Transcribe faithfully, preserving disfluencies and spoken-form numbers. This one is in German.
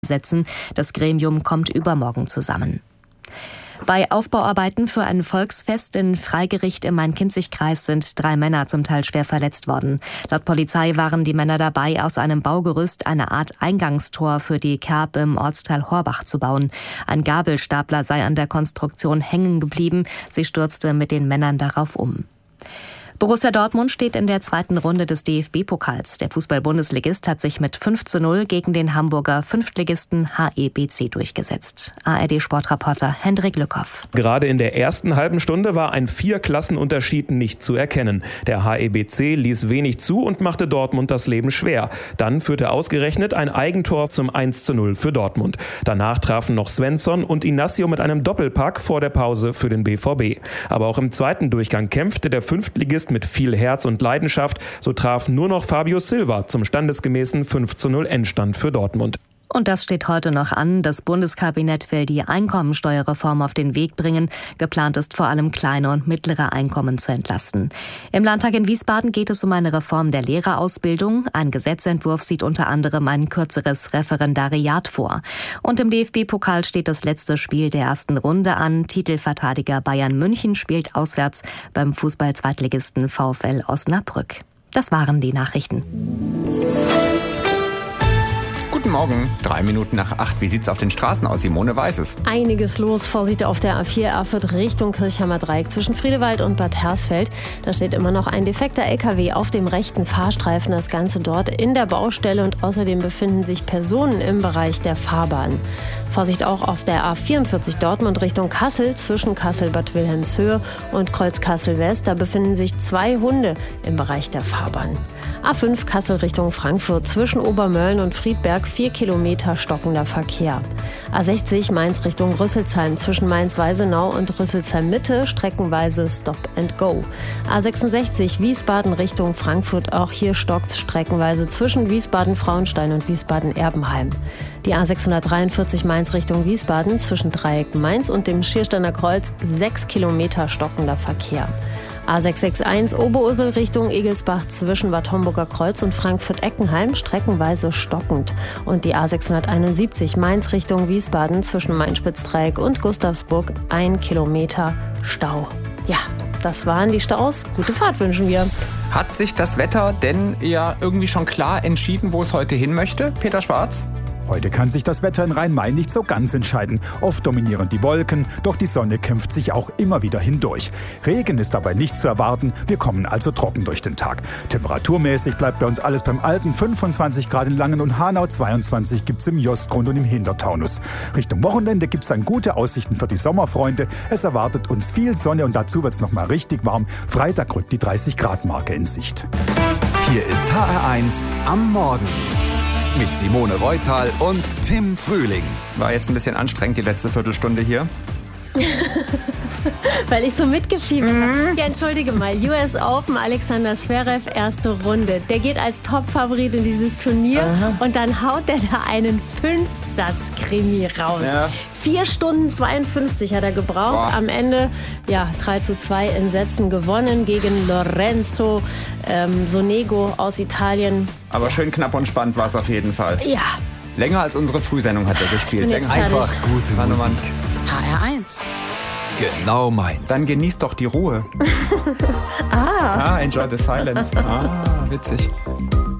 setzen. Das Gremium kommt übermorgen zusammen. Bei Aufbauarbeiten für ein Volksfest in Freigericht im Main-Kinzig-Kreis sind drei Männer zum Teil schwer verletzt worden. Laut Polizei waren die Männer dabei, aus einem Baugerüst eine Art Eingangstor für die Kerb im Ortsteil Horbach zu bauen. Ein Gabelstapler sei an der Konstruktion hängen geblieben. Sie stürzte mit den Männern darauf um. Borussia Dortmund steht in der zweiten Runde des D F B-Pokals. Der Fußball-Bundesligist hat sich mit fünf zu null gegen den Hamburger Fünftligisten H E B C durchgesetzt. A R D-Sportreporter Hendrik Lückhoff. Gerade in der ersten halben Stunde war ein Vier-Klassenunterschied nicht zu erkennen. Der H E B C ließ wenig zu und machte Dortmund das Leben schwer. Dann führte ausgerechnet ein Eigentor zum eins zu null für Dortmund. Danach trafen noch Svensson und Inacio mit einem Doppelpack vor der Pause für den B V B. Aber auch im zweiten Durchgang kämpfte der Fünftligist mit viel Herz und Leidenschaft. So traf nur noch Fabio Silva zum standesgemäßen fünf zu null Endstand für Dortmund. Und das steht heute noch an. Das Bundeskabinett will die Einkommensteuerreform auf den Weg bringen. Geplant ist vor allem kleine und mittlere Einkommen zu entlasten. Im Landtag in Wiesbaden geht es um eine Reform der Lehrerausbildung. Ein Gesetzentwurf sieht unter anderem ein kürzeres Referendariat vor. Und im D F B-Pokal steht das letzte Spiel der ersten Runde an. Titelverteidiger Bayern München spielt auswärts beim Fußball-Zweitligisten VfL Osnabrück. Das waren die Nachrichten. Guten Morgen, drei Minuten nach acht. Wie sieht's auf den Straßen aus? Simone weiß es. Einiges los. Vorsicht auf der A vier Erfurt Richtung Kirchheimer Dreieck zwischen Friedewald und Bad Hersfeld. Da steht immer noch ein defekter L K W auf dem rechten Fahrstreifen. Das Ganze dort in der Baustelle und außerdem befinden sich Personen im Bereich der Fahrbahn. Vorsicht auch auf der A vierundvierzig Dortmund Richtung Kassel zwischen Kassel-Bad Wilhelmshöhe und Kreuz-Kassel-West. Da befinden sich zwei Hunde im Bereich der Fahrbahn. A fünf Kassel Richtung Frankfurt zwischen Obermölln und Friedberg vier Kilometer stockender Verkehr. A sechzig Mainz Richtung Rüsselsheim zwischen Mainz-Weisenau und Rüsselsheim-Mitte streckenweise Stop and Go. A sechsundsechzig Wiesbaden Richtung Frankfurt, auch hier stockt streckenweise zwischen Wiesbaden-Frauenstein und Wiesbaden-Erbenheim. Die A sechshundertdreiundvierzig Mainz Richtung Wiesbaden zwischen Dreieck Mainz und dem Schiersteiner Kreuz sechs Kilometer stockender Verkehr. A sechshundereinundsechzig Oberursel Richtung Egelsbach zwischen Bad Homburger Kreuz und Frankfurt-Eckenheim streckenweise stockend. Und die A sechshunderteinundsiebzig Mainz Richtung Wiesbaden zwischen Main-Spitzdreieck und Gustavsburg ein Kilometer Stau. Ja, das waren die Staus. Gute Fahrt wünschen wir. Hat sich das Wetter denn ja irgendwie schon klar entschieden, wo es heute hin möchte? Peter Schwarz? Heute kann sich das Wetter in Rhein-Main nicht so ganz entscheiden. Oft dominieren die Wolken, doch die Sonne kämpft sich auch immer wieder hindurch. Regen ist dabei nicht zu erwarten, wir kommen also trocken durch den Tag. Temperaturmäßig bleibt bei uns alles beim alten, fünfundzwanzig Grad in Langen und Hanau, zweiundzwanzig gibt's im Jostgrund und im Hintertaunus. Richtung Wochenende gibt's dann gute Aussichten für die Sommerfreunde. Es erwartet uns viel Sonne und dazu wird's noch mal richtig warm. Freitag rückt die dreißig Grad Marke in Sicht. Hier ist H R eins am Morgen. Mit Simone Reutal und Tim Frühling. War jetzt ein bisschen anstrengend, die letzte Viertelstunde hier. Weil ich so mitgefiebert mhm. habe. Ja, entschuldige mal. U S Open, Alexander Zverev, erste Runde. Der geht als Top-Favorit in dieses Turnier. Aha. Und dann haut der da einen Fünfsatz-Krimi raus. Ja. Vier Stunden zweiundfünfzig hat er gebraucht. Boah. Am Ende, ja, drei zu zwei in Sätzen gewonnen gegen Lorenzo ähm, Sonego aus Italien. Aber schön knapp und spannend war es auf jeden Fall. Ja. Länger als unsere Frühsendung hat er gespielt. Einfach gute Mann, Musik. H R eins. Genau meins. Dann genießt doch die Ruhe. ah. Ah, enjoy the silence. Ah, witzig.